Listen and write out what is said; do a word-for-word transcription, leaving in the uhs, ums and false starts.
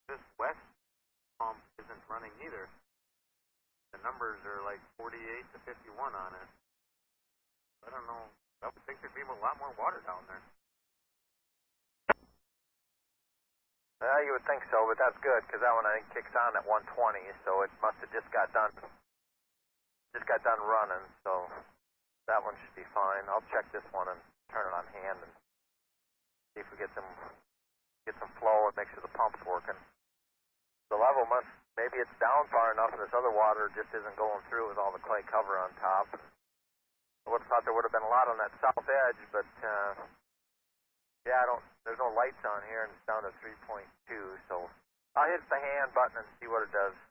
this west pump isn't running either. The numbers are like forty-eight to fifty-one on it. I don't know. I would think there'd be a lot more water down there. Uh, you would think so, but that's good, because that one I think kicks on at one twenty, so it must have just got done, just got done running, so that one should be fine. I'll check this one and turn it on hand and see if we get some, get some flow and make sure the pump's working. The level must, maybe it's down far enough and this other water just isn't going through with all the clay cover on top. I would have thought there would have been a lot on that south edge, but uh, yeah, I don't, there's no lights on here and it's down to three point two, so I'll hit the hand button and see what it does.